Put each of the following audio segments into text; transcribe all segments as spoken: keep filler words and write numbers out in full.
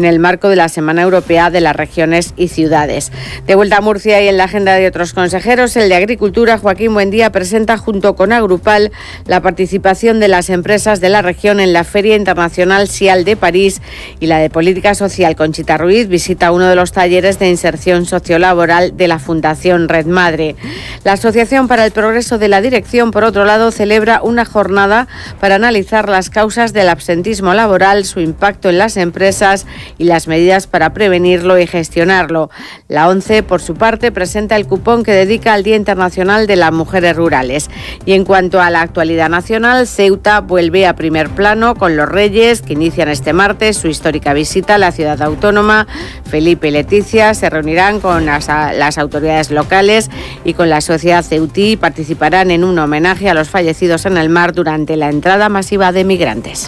en el marco de la Semana Europea de las Regiones y Ciudades. De vuelta a Murcia y en la agenda de otros consejeros, el de Agricultura, Joaquín Buendía, presenta junto con Agrupal la participación de las empresas de la región en la Feria Internacional SIAL de París, y la de Política Social, Conchita Ruiz, visita uno de los talleres de inserción sociolaboral de la Fundación Red Madre. La Asociación para el Progreso de la Dirección, por otro lado, celebra una jornada para analizar las causas del absentismo laboral, su impacto en las empresas y las medidas para prevenirlo y gestionarlo. La ONCE, por su parte, presenta el cupón que dedica al Día Internacional de las Mujeres Rurales. Y en cuanto a la actualidad nacional, Ceuta vuelve a primer plano con los Reyes, que inician este martes su histórica visita a la ciudad autónoma. Felipe y Leticia se reunirán con las, las autoridades locales y con la sociedad ceutí. Participarán en un homenaje a los fallecidos en el mar durante la entrada masiva de migrantes.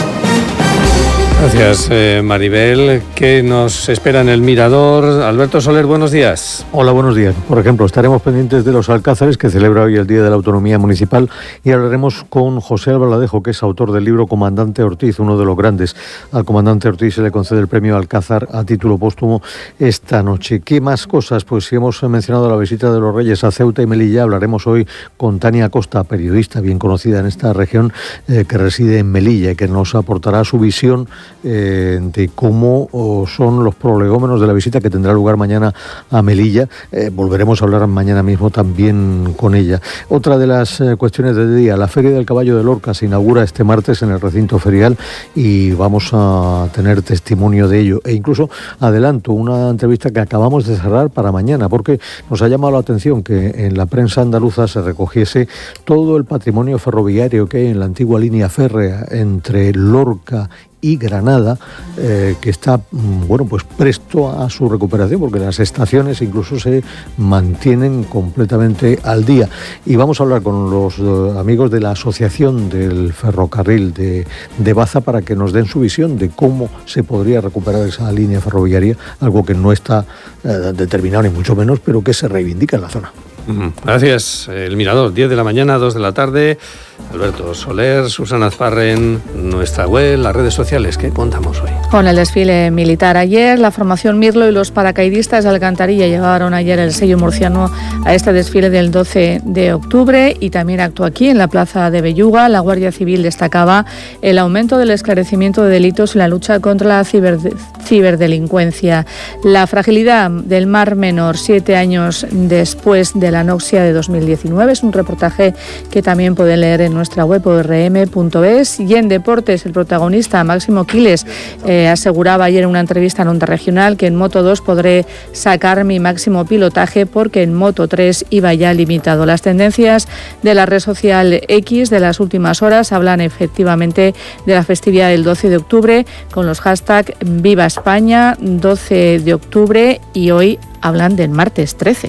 Gracias, eh, Maribel. ¿Qué nos espera en el Mirador? Alberto Soler, buenos días. Hola, buenos días. Por ejemplo, estaremos pendientes de los Alcázares, que celebra hoy el Día de la Autonomía Municipal, y hablaremos con José Albaladejo, que es autor del libro Comandante Ortiz, uno de los grandes. Al comandante Ortiz se le concede el premio Alcázar a título póstumo esta noche. ¿Qué más cosas? Pues si hemos mencionado la visita de los Reyes a Ceuta y Melilla, hablaremos hoy con Tania Costa, periodista bien conocida en esta región, eh, que reside en Melilla y que nos aportará su visión Eh, de cómo oh, son los prolegómenos de la visita que tendrá lugar mañana a Melilla. Eh, volveremos a hablar mañana mismo también con ella. Otra de las eh, cuestiones del día, la Feria del Caballo de Lorca se inaugura este martes en el recinto ferial y vamos a tener testimonio de ello. E incluso adelanto una entrevista que acabamos de cerrar para mañana, porque nos ha llamado la atención que en la prensa andaluza se recogiese todo el patrimonio ferroviario que hay en la antigua línea férrea entre Lorca y Granada, eh, que está bueno pues presto a su recuperación, porque las estaciones incluso se mantienen completamente al día. Y vamos a hablar con los uh, amigos de la Asociación del Ferrocarril de, de Baza para que nos den su visión de cómo se podría recuperar esa línea ferroviaria, algo que no está uh, determinado ni mucho menos, pero que se reivindica en la zona. Gracias. El Mirador, diez de la mañana, dos de la tarde. Alberto Soler, Susana Azparren, nuestra web, las redes sociales. ¿Qué contamos hoy? Con el desfile militar ayer, la formación Mirlo y los paracaidistas de Alcantarilla llevaron ayer el sello murciano a este desfile del doce de octubre, y también actuó aquí en la plaza de Belluga. La Guardia Civil destacaba el aumento del esclarecimiento de delitos y la lucha contra la ciber, ciberdelincuencia. La fragilidad del Mar Menor, siete años después de la anoxia de dos mil diecinueve, es un reportaje que también pueden leer en nuestra web o erre eme punto es. Y en deportes, el protagonista Máximo Quiles eh, aseguraba ayer en una entrevista en Onda Regional que en Moto dos podré sacar mi máximo pilotaje porque en Moto tres iba ya limitado. Las tendencias de la red social X de las últimas horas hablan efectivamente de la festividad del doce de octubre con los hashtags Viva España, doce de octubre, y hoy hablan del martes trece.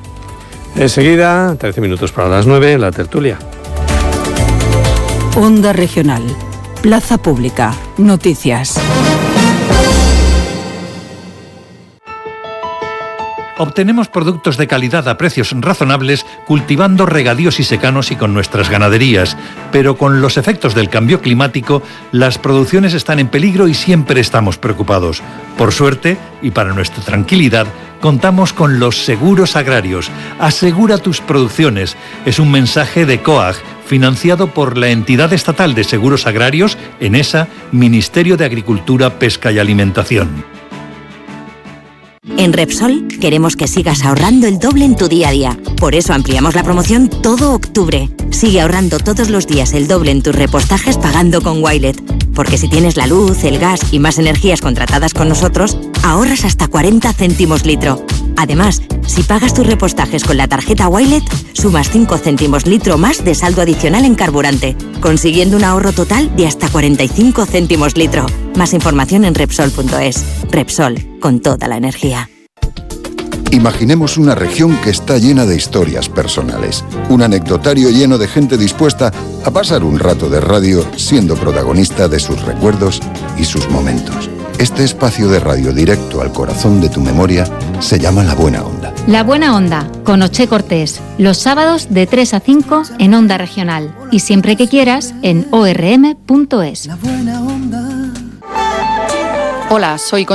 Enseguida, trece minutos para las nueve, la tertulia. Onda Regional, Plaza Pública, Noticias. Obtenemos productos de calidad a precios razonables cultivando regadíos y secanos y con nuestras ganaderías, pero con los efectos del cambio climático las producciones están en peligro y siempre estamos preocupados. Por suerte, y para nuestra tranquilidad, contamos con los seguros agrarios. Asegura tus producciones. Es un mensaje de COAG, financiado por la entidad estatal de seguros agrarios, ENESA, Ministerio de Agricultura, Pesca y Alimentación. En Repsol queremos que sigas ahorrando el doble en tu día a día. Por eso ampliamos la promoción todo octubre. Sigue ahorrando todos los días el doble en tus repostajes pagando con Wilet. Porque si tienes la luz, el gas y más energías contratadas con nosotros, ahorras hasta cuarenta céntimos litro. Además, si pagas tus repostajes con la tarjeta Wilet, sumas cinco céntimos litro más de saldo adicional en carburante, consiguiendo un ahorro total de hasta cuarenta y cinco céntimos litro. Más información en Repsol punto es. Repsol, con toda la energía. Imaginemos una región que está llena de historias personales. Un anecdotario lleno de gente dispuesta a pasar un rato de radio siendo protagonista de sus recuerdos y sus momentos. Este espacio de radio directo al corazón de tu memoria se llama La Buena Onda. La Buena Onda, con Oche Cortés, los sábados de tres a cinco en Onda Regional y siempre que quieras en o erre eme punto es. Hola, soy